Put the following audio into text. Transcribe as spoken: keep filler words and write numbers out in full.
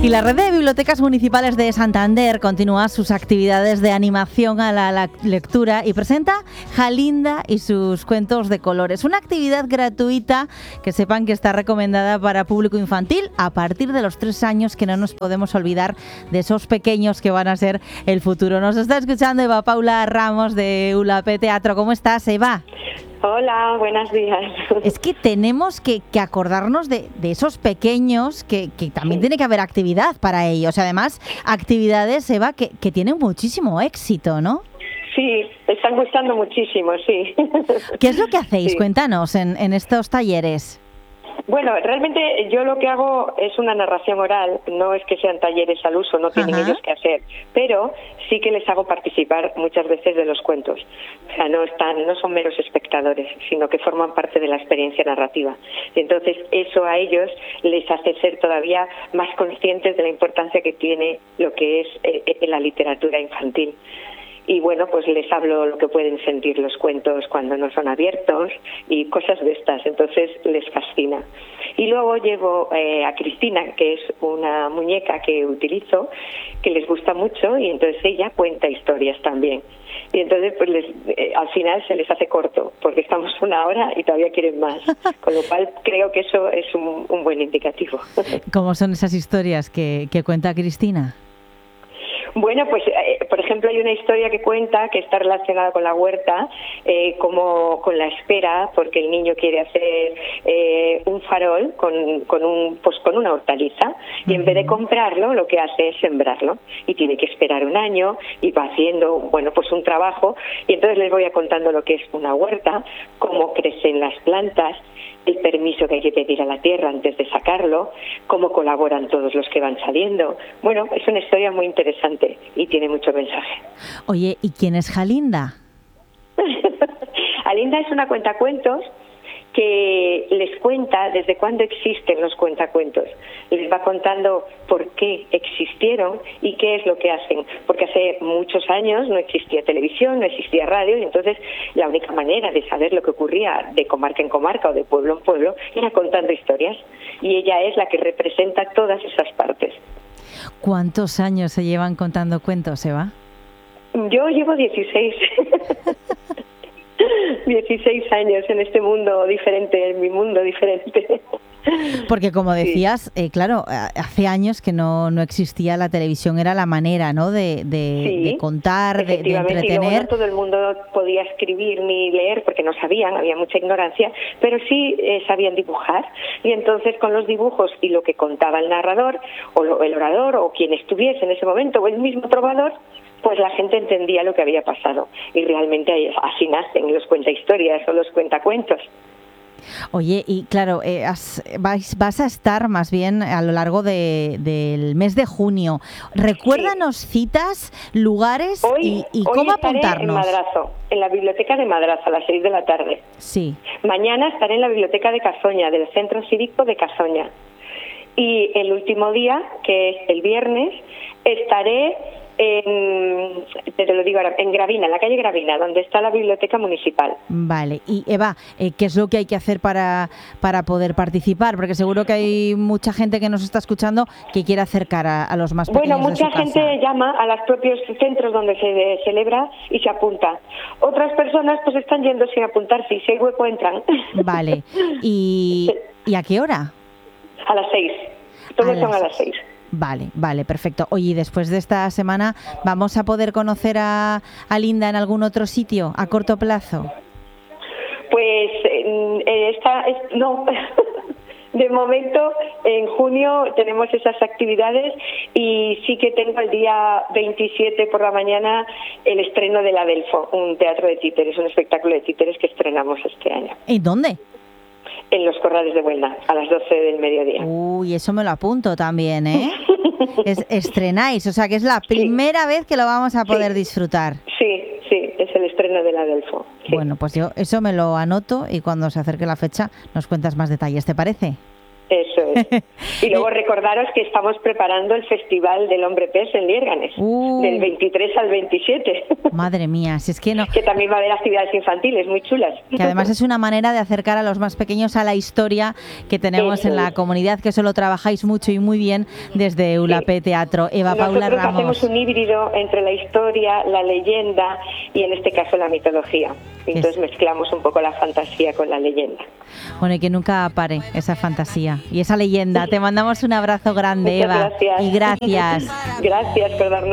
Y la red de bibliotecas municipales de Santander continúa sus actividades de animación a la, la lectura y presenta Jalinda y sus cuentos de colores. Una actividad gratuita que sepan que está recomendada para público infantil a partir de los tres años, que no nos podemos olvidar de esos pequeños que van a ser el futuro. Nos está escuchando Eva Paula Ramos de U L A P Teatro. ¿Cómo estás, Eva? Hola, buenos días. Es que tenemos que, que acordarnos de, de esos pequeños, que, que también tiene que haber actividad para ellos. Además, actividades, Eva, que, que tienen muchísimo éxito, ¿no? Sí, están gustando muchísimo, sí. ¿Qué es lo que hacéis? Sí. Cuéntanos en, en estos talleres. Bueno, realmente yo lo que hago es una narración oral, no es que sean talleres al uso, no tienen Ajá. ellos que hacer, pero sí que les hago participar muchas veces de los cuentos. O sea, no están, no son meros espectadores, sino que forman parte de la experiencia narrativa. Y entonces eso a ellos les hace ser todavía más conscientes de la importancia que tiene lo que es eh, la literatura infantil. Y bueno, pues les hablo lo que pueden sentir los cuentos cuando no son abiertos y cosas de estas, entonces les fascina. Y luego llevo eh, a Cristina, que es una muñeca que utilizo, que les gusta mucho, y entonces ella cuenta historias también. Y entonces pues les, eh, al final se les hace corto, porque estamos una hora y todavía quieren más, con lo cual creo que eso es un, un buen indicativo. ¿Cómo son esas historias que, que cuenta Cristina? Bueno, pues eh, por ejemplo hay una historia que cuenta que está relacionada con la huerta, eh, como con la espera, porque el niño quiere hacer eh, un farol con, con, un, pues con una hortaliza, y en vez de comprarlo lo que hace es sembrarlo, y tiene que esperar un año y va haciendo, bueno, pues un trabajo, y entonces les voy a contando lo que es una huerta, cómo crecen las plantas, el permiso que hay que pedir a la tierra antes de sacarlo, cómo colaboran todos los que van saliendo. Bueno, es una historia muy interesante y tiene mucho mensaje. Oye, ¿y quién es Jalinda? Jalinda es una cuentacuentos que les cuenta desde cuándo existen los cuentacuentos. Les va contando por qué existieron y qué es lo que hacen. Porque hace muchos años no existía televisión, no existía radio, y entonces la única manera de saber lo que ocurría de comarca en comarca o de pueblo en pueblo era contando historias. Y ella es la que representa todas esas partes. ¿Cuántos años se llevan contando cuentos, Eva? Yo llevo dieciséis. dieciséis años en este mundo diferente, en mi mundo diferente. Porque como decías, sí. eh, claro, hace años que no, no existía la televisión, era la manera, ¿no?, de, de, sí, de contar, de, de entretener. Y luego no todo el mundo podía escribir ni leer porque no sabían, había mucha ignorancia, pero sí eh, sabían dibujar. Y entonces con los dibujos y lo que contaba el narrador o lo, el orador o quien estuviese en ese momento o el mismo trovador, pues la gente entendía lo que había pasado. Y realmente así nacen los cuentahistorias o los cuentacuentos. Oye, y claro, eh, has, vais, vas a estar más bien a lo largo de, del mes de junio. Recuérdanos sí. citas, lugares hoy, y, y hoy cómo estaré apuntarnos. En Madrazo, en la biblioteca de Madrazo, a las seis de la tarde. Sí. Mañana estaré en la biblioteca de Cazoña, del Centro Cívico de Cazoña. Y el último día, que es el viernes, estaré en, te lo digo ahora, en Gravina, en la calle Gravina, donde está la biblioteca municipal. Vale, y Eva, eh, ¿qué es lo que hay que hacer para, para poder participar? Porque seguro que hay mucha gente que nos está escuchando que quiere acercar a, a los más pequeños. Bueno, mucha de su gente casa. llama a los propios centros donde se celebra y se apunta. Otras personas pues están yendo sin apuntarse y si hay hueco entran. Vale, ¿y, ¿y a qué hora? A las seis, todos son a las seis. Vale, vale, perfecto. Oye, después de esta semana, ¿vamos a poder conocer a, a Linda en algún otro sitio a corto plazo? Pues eh, esta, es, no, de momento en junio tenemos esas actividades y sí que tengo el día veintisiete por la mañana el estreno de La Delfo, un teatro de títeres, un espectáculo de títeres que estrenamos este año. ¿En dónde? En los Corrales de Buelna, a las doce del mediodía. Uy, eso me lo apunto también, ¿eh? es, estrenáis, o sea que es la primera sí. vez que lo vamos a poder sí. disfrutar. Sí, sí, es el estreno de La Delfo. Sí. Bueno, pues yo eso me lo anoto y cuando se acerque la fecha nos cuentas más detalles, ¿te parece? Eso es. es. Y luego recordaros que estamos preparando el Festival del Hombre Pez en Liérganes, uh, del veintitrés al veintisiete. Madre mía, si es que no... Que también va a haber actividades infantiles muy chulas. Que además es una manera de acercar a los más pequeños a la historia que tenemos Eso en la es. comunidad, que eso lo trabajáis mucho y muy bien desde Eulapé sí. Teatro. Eva Nosotros Paula Ramos. hacemos un híbrido entre la historia, la leyenda y en este caso la mitología. Entonces es... mezclamos un poco la fantasía con la leyenda. Bueno, y que nunca pare esa fantasía y esa leyenda. Te mandamos un abrazo grande, Muchas Eva. Gracias. Y gracias. Gracias por darnos